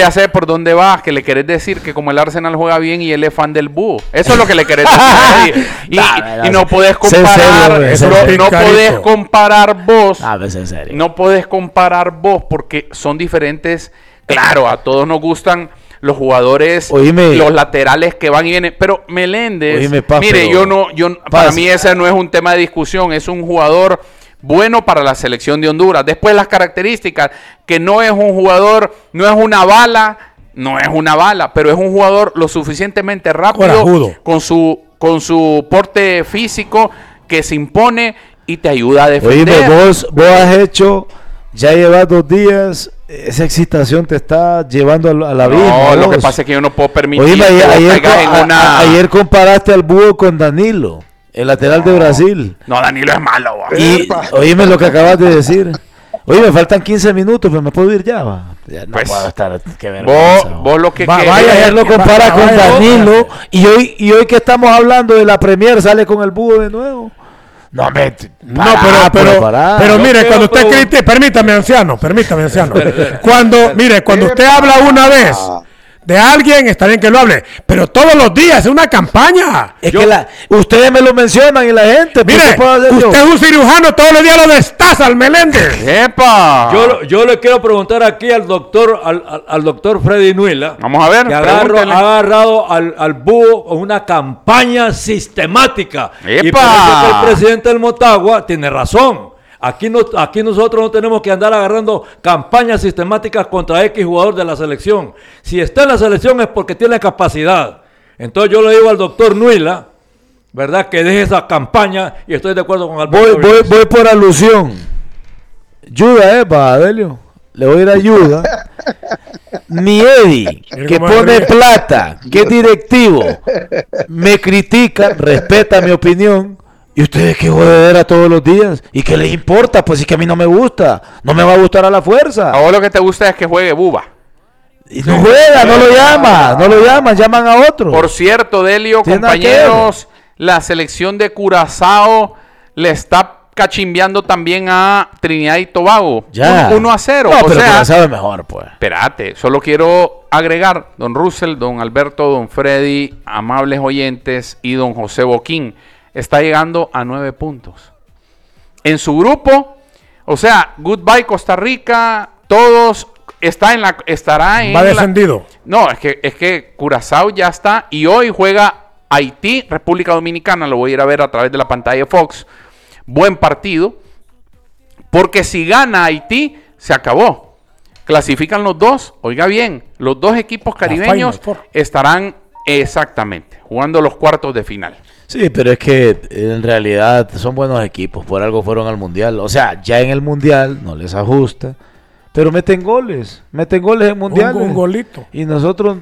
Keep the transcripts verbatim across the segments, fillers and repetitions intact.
ya sé por dónde vas, que le querés decir que como el Arsenal juega bien y él es fan del búho. Eso es lo que le querés decir. y, y, y no podés comparar, serio, no, no podés comparar vos. Ah, pues en serio. No podés comparar vos porque son diferentes. Claro, a todos nos gustan los jugadores, Oíme, los laterales que van y vienen, pero Meléndez, Oíme, pa, mire, pero, yo no, yo para mí ese no es un tema de discusión, es un jugador bueno para la selección de Honduras. Después las características, que no es un jugador, no es una bala, no es una bala, pero es un jugador lo suficientemente rápido, con su, con su porte físico que se impone y te ayuda a defender. Oíme, vos, vos has hecho, ya llevas dos días. Esa excitación te está llevando a la vida. No, lo que pasa es que yo no puedo permitir. Oíme, que ayer, en a, una... a, ayer comparaste al búho con Danilo, el lateral no, de Brasil. No, Danilo es malo. Va. Y oíme lo que acabas de decir. Oye, me faltan quince minutos, pero me puedo ir ya. Va. Ya no pues, puedo estar. Qué vergüenza, vos, vos lo que va, vaya, ayer lo compara va, con vaya, Danilo. Y hoy, y hoy que estamos hablando de la Premier, sale con el búho de nuevo. No, me, pará, no, pero, pero, pará. pero mire, no cuando usted critique, permítame, anciano, permítame, anciano. Cuando, mire, cuando usted habla una vez de alguien, está bien que lo hable, pero todos los días es una campaña. Es yo, que la, ustedes me lo mencionan y la gente. Mire, usted yo? es un cirujano, todos los días lo destaza al Meléndez. ¡Epa! Yo, yo le quiero preguntar aquí al doctor, al, al, al doctor Freddy Nuila. Vamos a ver. Que agarro, ha agarrado al, al búho una campaña sistemática. ¡Epa! Y parece que el presidente del Motagua tiene razón. Aquí, no, aquí nosotros no tenemos que andar agarrando campañas sistemáticas contra X jugador de la selección. Si está en la selección es porque tiene capacidad. Entonces yo le digo al doctor Nuila, ¿verdad? Que deje esa campaña y estoy de acuerdo con Alberto. Voy, voy, voy por alusión. Ayuda, eh, para Adelio. Le voy a ir ayuda. Mi Eddie, que pone plata, que es directivo, me critica, respeta mi opinión. ¿Y ustedes qué jodedera todos los días? ¿Y qué les importa? Pues es que a mí no me gusta. No me va a gustar a la fuerza. A vos lo que te gusta es que juegue Buba. Y no juega, no lo llama. No lo llaman, llaman a otro. Por cierto, Delio, compañeros, la selección de Curazao le está cachimbeando también a Trinidad y Tobago. Ya. uno a cero. No, o pero sea, Curazao es mejor, pues. Espérate, solo quiero agregar, don Russell, don Alberto, don Freddy, amables oyentes y don José Boquín. Está llegando a nueve puntos. En su grupo, o sea, Goodbye Costa Rica, todos está en la, estará en Va descendido. La, no, es que, es que Curazao ya está y hoy juega Haití, República Dominicana, lo voy a ir a ver a través de la pantalla de Fox. Buen partido, porque si gana Haití, se acabó. Clasifican los dos, oiga bien, los dos equipos caribeños estarán exactamente jugando los cuartos de final. Sí, pero es que en realidad son buenos equipos, por algo fueron al Mundial. O sea, ya en el Mundial no les ajusta, pero meten goles, meten goles en Mundial. Un, un golito. Y nosotros,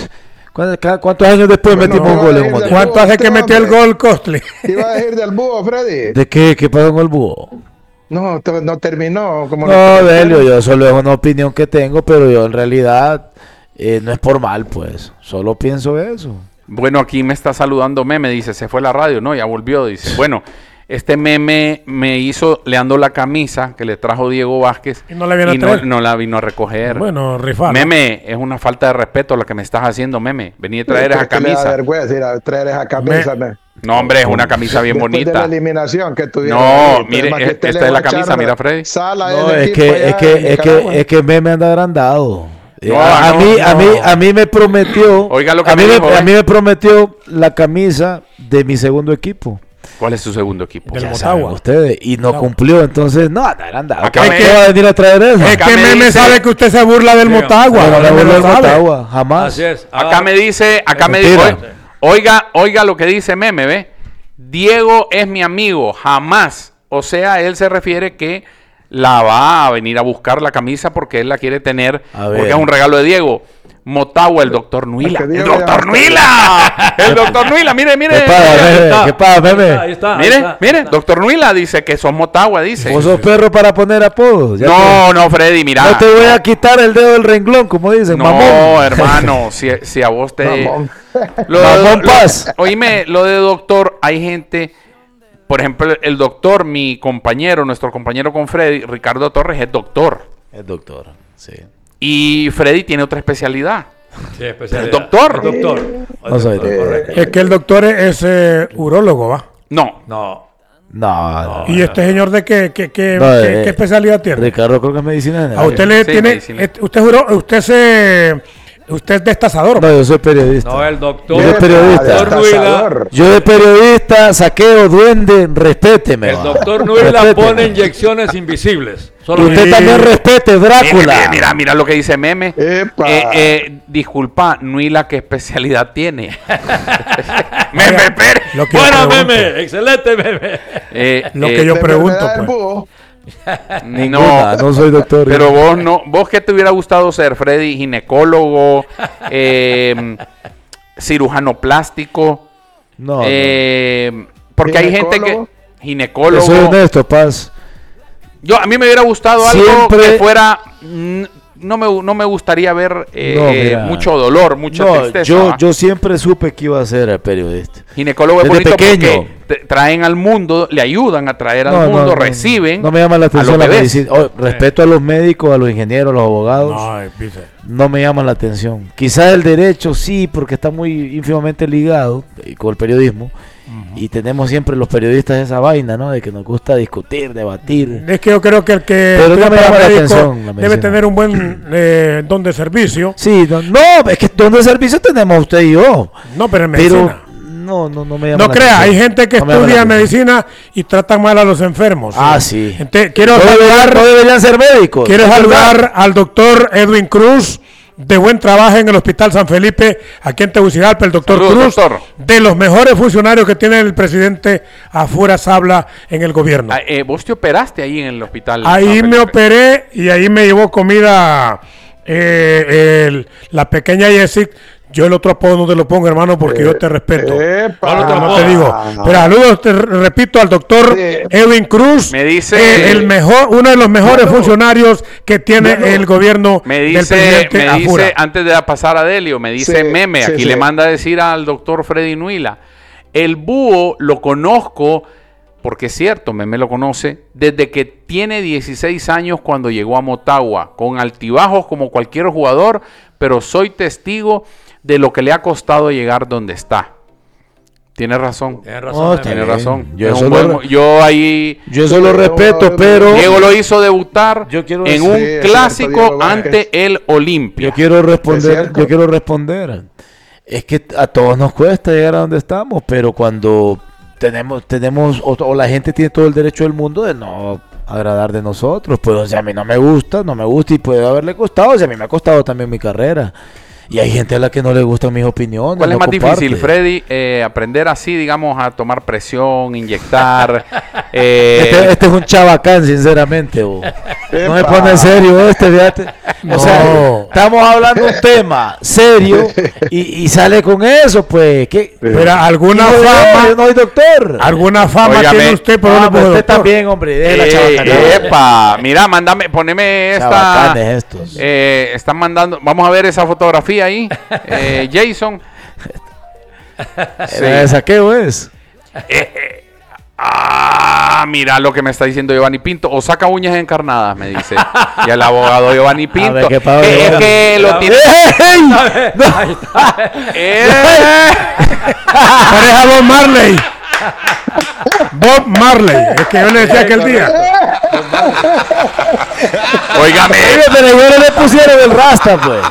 ¿cuántos años después bueno, metimos un gol en un Mundial? ¿Cuánto hace que metió el gol Costly? ¿Qué iba a decir del búho, Freddy? ¿De qué? ¿Qué pasó con el búho? No, no terminó. Como no, Delio, yo solo es una opinión que tengo, pero yo en realidad eh, no es por mal, pues. Solo pienso eso. Bueno, aquí me está saludando Meme, dice, se fue la radio, no, ya volvió, dice, bueno, este Meme me hizo, le ando la camisa que le trajo Diego Vázquez y no la vino, y a, traer. No, no la vino a recoger. Bueno, rifar. Meme, es una falta de respeto lo que me estás haciendo, Meme, vení a traer esa camisa. Me da vergüenza ir a traer esa camisa, me... No, hombre, es una camisa bien Después bonita. de la eliminación que tuvieron. No, ahí, mire, es, esta es la camisa, mira, Freddy. No, es que, es que, es que, es que Meme anda agrandado. No, a, a no, mí, no. a mí, a mí me prometió. Oiga lo que a mí me, dijo, me, a mí me prometió la camisa de mi segundo equipo. ¿Cuál es su segundo equipo? Del Ya Motagua. saben ustedes y no cumplió, entonces no, agrandado. Acá ¿Qué va a venir a traer eso? Es que Meme dice, sabe que usted se burla del Motagua. No, no, no, no, del Motagua, jamás. Así es. Acá ah, me dice, acá me dice, oiga, oiga lo que dice Meme, ¿ve? Diego es mi amigo, jamás. O sea, él se refiere que la va a venir a buscar la camisa porque él la quiere tener, porque es un regalo de Diego. Motagua, el doctor Nuila. ¡El doctor Nuila! ¡El doctor Nuila! Mire, mire. ¿Qué pasa, Meme? ¿Qué pasa, Meme? Ahí está, ahí mire, está, mire. está. Doctor Nuila dice que sos Motagua, dice. ¿Vos sos perro para poner apodos? Ya no, te... no, Freddy, mira. No te voy a quitar el dedo del renglón, como dicen, no, mamón. No, hermano, si, si a vos te... Mamón. Lo, mamón lo, Paz. Oíme, lo de doctor, hay gente... Por ejemplo, el doctor, mi compañero, nuestro compañero con Freddy, Ricardo Torres, es doctor. Es doctor, sí. Y Freddy tiene otra especialidad. Sí, especialidad. El doctor. El doctor. No soy doctor. Correcto. Es que el doctor es eh, urólogo, ¿va? No. No. No, no. ¿Y este señor de qué, qué, qué, No, qué, eh, qué especialidad tiene? Ricardo creo que es medicina general. A usted le Sí, tiene, medicina. et- usted juró, usted se, usted es destazador. No, yo soy periodista. No, el doctor. Yo soy periodista. Doctor Nuila, Yo de periodista, saqueo, duende, respéteme. el va. doctor Nuila Respéteme. pone inyecciones invisibles. Y Solo usted Sí. también respete, Drácula. Mira, mira, mira lo que dice Meme. Epa. Eh, eh, disculpa, Nuila, ¿qué especialidad tiene? Meme Pérez. Lo que yo Buena, pregunto. meme. Excelente, meme. Eh, Lo eh, que yo La pregunto, enfermedad del pues. búho. No, No, no soy doctor. pero vos no, vos qué te hubiera gustado ser, Freddy, ginecólogo, eh, cirujano plástico, No, no. eh, porque hay gente que Ginecólogo. Yo ginecólogo. soy honesto, Paz. Yo a mí me hubiera gustado algo Siempre- que fuera, mm, no me, no me gustaría ver eh, No, eh, mira. mucho dolor, mucha No, tristeza. yo, ¿va? yo siempre supe que iba a ser periodista. Ginecólogo es Desde bonito pequeño. porque te- traen al mundo, le ayudan a traer al No, no, mundo, no, reciben. No me llama la a atención los la bebés. medicina. Oh, respeto a los médicos, a los ingenieros, a los abogados. No. Ay, dice. me llama la atención. Quizás el derecho sí, porque está muy ínfimamente ligado eh, con el periodismo. Y tenemos siempre los periodistas esa vaina, ¿no? De que nos gusta discutir, debatir. Es que yo creo que el que Pero no estudia me llama la paramédico atención la debe medicina. tener un buen eh, don de servicio. Sí, no, no, es que donde servicio tenemos usted y yo. No, pero en Pero medicina. no, no, no me llama No la crea, atención. hay gente que No me llama la estudia atención. medicina y tratan mal a los enfermos. Ah, sí. Entonces, quiero No deberían, saludar, no deberían ser médicos. quiero es verdad. saludar al doctor Edwin Cruz, de buen trabajo en el Hospital San Felipe, aquí en Tegucigalpa, el doctor Saludos, Cruz, doctor. de los mejores funcionarios que tiene el presidente afuera habla en el gobierno. Ah, eh, vos te operaste ahí en el hospital. Ahí San me Felipe. operé y ahí me llevó comida eh, el- la pequeña Jessie. Yo el otro apodo no te lo pongo, hermano, porque yo te respeto. Epa. No, no te digo. Pero saludos, te repito, al doctor Sí. Edwin Cruz. Me dice- eh, el mejor, uno de los mejores Bueno. funcionarios que tiene Bueno. el gobierno Me del dice, presidente me Afura. dice, antes de pasar a Delio, me dice Sí, Meme, sí, aquí sí. le manda a decir al doctor Freddy Nuila, el búho lo conozco, porque es cierto, Meme lo conoce, desde que tiene dieciséis años cuando llegó a Motagua, con altibajos como cualquier jugador, pero soy testigo de lo que le ha costado llegar donde está. Tiene razón. Tienes No, razón. está Tiene bien. razón. Yo Es eso un lo buen- re- yo ahí... Yo eso lo Sí, respeto, no, pero Diego lo hizo debutar Yo quiero en decir- un Sí, es cierto, clásico Diego Vázquez. ante el Olimpia. yo quiero Es responder, cierto. yo quiero responder. Es que a todos nos cuesta llegar a donde estamos, pero cuando tenemos, tenemos, o, o la gente tiene todo el derecho del mundo de no agradar de nosotros, pues o sea, a mí no me gusta, no me gusta y puede haberle costado, o sea, a mí me ha costado también mi carrera. Y hay gente a la que no le gustan mis opiniones. ¿Cuál es no más comparte. difícil, Freddy? Eh, aprender así, digamos, a tomar presión, inyectar. eh, Este, este es un chabacán, sinceramente. bo. No me Epa. pone en serio este, fíjate. No. O sea, estamos hablando de un tema serio y, y sale con eso, pues. ¿Qué? Pero alguna Yo no- fama, yo no soy doctor. alguna fama Óigame. tiene usted por Ah, una pero usted doctor. también, hombre. Deje la eh, chabacanada. epa, mira, mándame, poneme esta. Chabacanes estos. eh, están mandando, vamos a ver esa fotografía ahí. Eh, Jason. Sí. ¿De saqueo es? Ah, mira lo que me está diciendo Giovanni Pinto. O saca uñas encarnadas, me dice. Y el abogado Giovanni Pinto. ver, ¿qué pasa, Eh, es Giovanni? que lo tiene. ¡Ey! No. Eh, Pareja Bob Marley. Bob Marley. Es que yo le decía aquel día. Óigame. Oye, pero igual le pusieron el rasta, pues.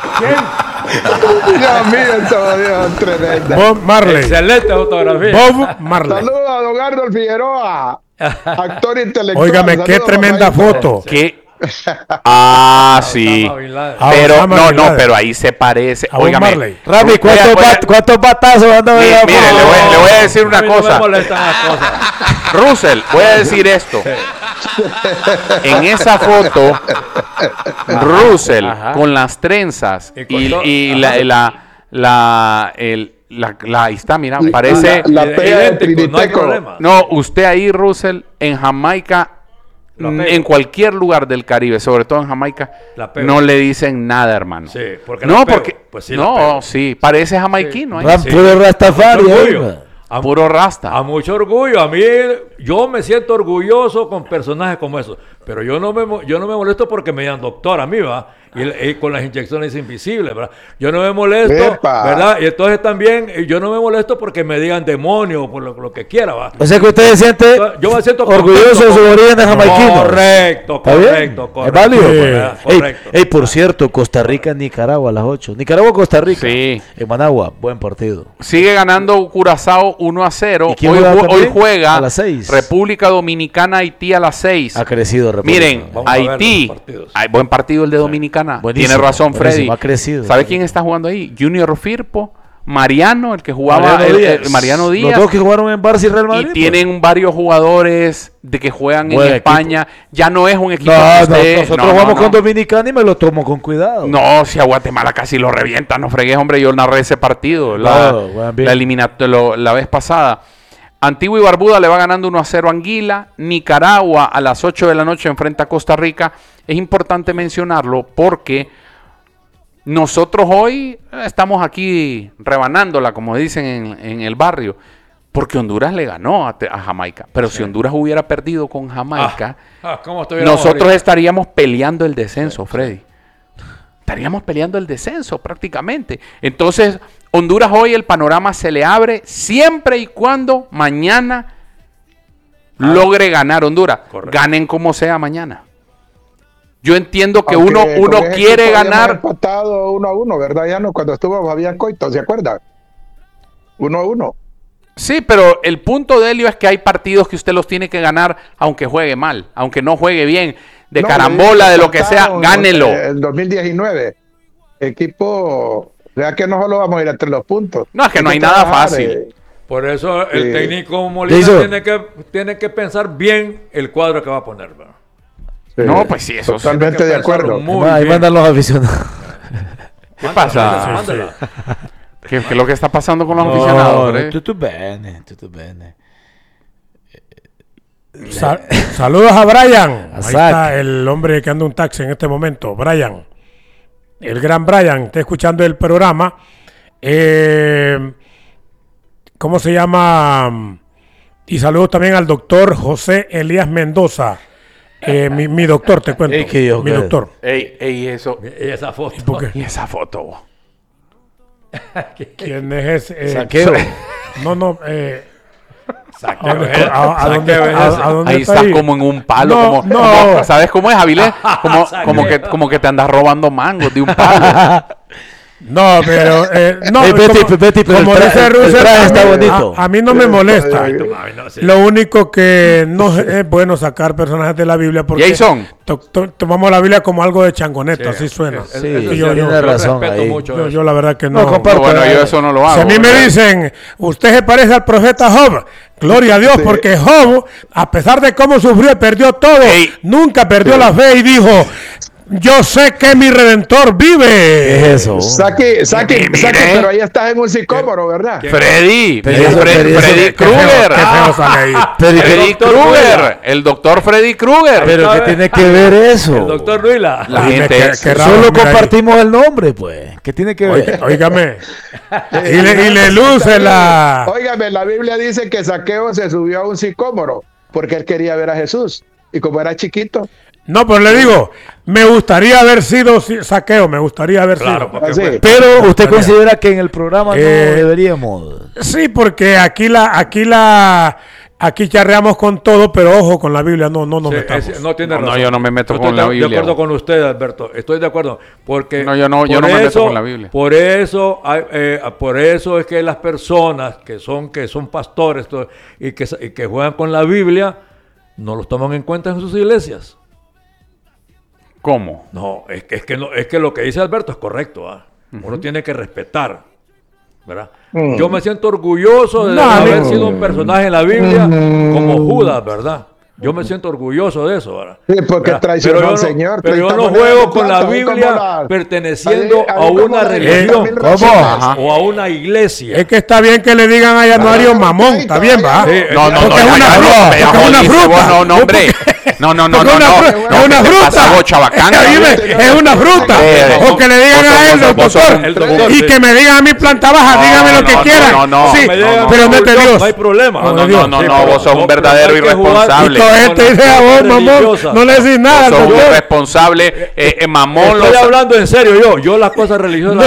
Dios mío, todo Dios, tremenda. Bob Marley. Excelente fotografía. Bob Marley. Saludos a Don Arnold Figueroa, actor intelectual. Óigame, qué Saludos, tremenda papadito. foto. ¿Qué? Ah, sí. Osama Bin Laden. Ah, Pero Osama no, Bin no, Laden. pero ahí se parece. A Bob Óigame. Marley. Rami, ¿cuántos, Voy a- voy a- bat- cuántos batazos anda a Mi- ver? mire, le voy, le voy a decir una A mí no me cosa. molestan las cosas. Russell, voy a decir esto. En esa foto, Russell Ajá. con las trenzas Y con y, todo- y ajá. la, la, la, el, la, la- ahí está, mira, La- parece. la- la pega de Idéntico, no hay Triniteco. problema. No, usted ahí, Russell, en Jamaica, La mm, pega. en cualquier lugar del Caribe, sobre todo en Jamaica, La pega. no le dicen nada, hermano. Sí, porque la no, pego. porque Pues sí, la no, pego. sí, parece jamaiquino. ¿eh? Ram, Sí. puro Rastafari. Mucho eh, orgullo. man. A, Puro rasta. a mucho orgullo. A mí, yo me siento orgulloso con personajes como esos, pero yo no me, yo no me molesto porque me llaman doctor a mí, ¿va? Y, y con las inyecciones invisibles, ¿verdad? Yo no me molesto, Epa. ¿verdad? Y entonces también yo no me molesto porque me digan demonio o por lo, lo que quiera, ¿va? O sea que usted se siente yo me siento orgulloso de su origen jamaiquino. Correcto, correcto, correcto. ¿Es válido? Sí. Correcto. Ey, ey, por cierto, Costa Rica, Nicaragua a las ocho. Nicaragua, Costa Rica. Sí. En Managua, buen partido. Sigue ganando Curazao uno a cero. Hoy, hoy juega a las seis. República Dominicana, Haití a las seis. Ha crecido República. Miren, Haití, hay buen partido el de Dominicana. Buenísimo. Tiene razón, Freddy. Ha crecido. ¿Sabe quién está jugando ahí? Junior Firpo, Mariano, el que jugaba Mariano el, Díaz. El Mariano Díaz. Los dos que jugaron en Barça y Real Madrid. Y tienen pues. varios jugadores de que juegan Buen en España. Equipo. Ya no es un equipo. No, que usted, no, nosotros no, jugamos no, con no. Dominicana y me lo tomo con cuidado. No, si a Guatemala casi lo revienta, no fregues, hombre. Yo narré ese partido, la, no, bueno, la eliminatoria la vez pasada. Antigua y Barbuda le va ganando uno a cero a Anguila. Nicaragua a las ocho de la noche enfrenta a Costa Rica. Es importante mencionarlo porque nosotros hoy estamos aquí rebanándola, como dicen en, en el barrio, porque Honduras le ganó a, a Jamaica. Pero sí. si Honduras hubiera perdido con Jamaica, ah, ah, ¿cómo nosotros ahorita? estaríamos peleando el descenso, sí, Freddy. Sí. Estaríamos peleando el descenso prácticamente. Entonces, Honduras hoy el panorama se le abre siempre y cuando mañana ah, logre ganar Honduras. Correcto. Ganen como sea mañana. Yo entiendo que Aunque uno, uno quiere ganar. Empatado uno a uno, ¿verdad? Ya no, cuando estuvo Fabián Coito, ¿se acuerdan? Uno a uno. Sí, pero el punto de Elio es que hay partidos que usted los tiene que ganar aunque juegue mal, aunque no juegue bien, de no, carambola, de lo que sea, gánelo. El dos mil diecinueve, equipo, vea que no solo vamos a ir entre los puntos. No, es que no hay nada fácil. De... Por eso el sí. técnico Molina tiene que, tiene que pensar bien el cuadro que va a poner, ¿verdad? Sí, no, pues sí, eso totalmente de acuerdo. Ahí mandan los aficionados. ¿Qué pasa? Sí, sí. ¿Qué, ¿Qué es lo que está pasando con los no, aficionados? No, tutto bene, tutto bene. Sal saludos a Brian. Ahí está el hombre que anda un taxi en este momento. Brian. El gran Brian. Está escuchando el programa. Eh, ¿Cómo se llama? Y saludos también al doctor José Elías Mendoza. Eh, mi, mi doctor, te cuento. Ey, yo, mi doctor. Ey, ey, eso. Y esa foto. ¿Y esa foto? ¿Quién es ese? Eh, Saqueo. No, no. Eh, Saqueo. ¿A dónde, a, a dónde, a, a dónde ahí estás ahí? Como en un palo. No, como, no. Como, ¿sabes cómo es, Avilés? Como, como, que, como que te andas robando mangos de un palo. No, pero eh, no, hey, Betty, como, Betty, pero como el dice Russell, está bonito. A, a mí no me molesta. Lo único que no es bueno sacar personajes de la Biblia porque Jason. To, to, tomamos la Biblia como algo de changoneta, sí, así suena. Sí, sí, yo, yo, yo, razón ahí. Mucho yo, yo la verdad que no. no comparto, bueno, yo eso no lo hago. Si a mí me dicen, usted se parece al profeta Job, gloria a Dios, sí. porque Job, a pesar de cómo sufrió y perdió todo, hey. nunca perdió sí. la fe y dijo, yo sé que mi Redentor vive. ¿Qué es eso? Saque, saque, saque, pero ahí estás en un sicómoro, ¿verdad? Freddy, Freddy Krueger. Freddy Krueger, el doctor Freddy Krueger. Pero ¿qué tiene que ver eso? El doctor Ruila. La gente, que, que raro, solo compartimos ahí el nombre, pues. ¿Qué tiene que ver? Óigame. y, le, y le luce la... Óigame, la Biblia dice que Saqueo se subió a un sicómoro porque él quería ver a Jesús. Y como era chiquito... No, pero le digo, me gustaría haber sido Saqueo, me gustaría haber claro, sido. Sí. Pero usted considera que en el programa eh, no deberíamos. Sí, porque aquí la, aquí la, aquí charreamos con todo, pero ojo con la Biblia, no, no nos sí, metamos. Es, no tiene razón. No, yo no me meto yo con la Biblia. Estoy de acuerdo con usted, Alberto. Estoy de acuerdo, porque no, yo no, yo no me meto con la Biblia. Por eso, eh, por eso es que las personas que son, que son pastores todo, y que, y que juegan con la Biblia no los toman en cuenta en sus iglesias. ¿Cómo? No, es que, es que, no, es que lo que dice Alberto es correcto. ¿eh? Uh-huh. Uno tiene que respetar, ¿verdad? Uh-huh. Yo me siento orgulloso de no, haber sido un personaje en la Biblia uh-huh. como Judas, ¿verdad? Yo me siento orgulloso de eso, ¿verdad? Sí, porque traicionó al no, Señor. Pero yo no juego con la Biblia la, perteneciendo a, a, a una religión ¿Cómo? o a una iglesia. Es que está bien que le digan a Januario mamón, está bien, va. Sí, no, no, no, porque no, es una fruta. No, no, no, hombre. No, no, no, no, es una, no, fru no, es una fruta. Bocha, bacán, es una fruta. O que le digan a él, doctor, y que me digan a mi planta baja, dígame lo que quieran. No, no, sí, pero no te Dios. No hay problema. No, no, no, no, vos sos un verdadero irresponsable. Y todo este dice a vos, mamón, no le decís nada. Sos un irresponsable, mamón. Estoy hablando en serio yo. Yo las cosas religiosas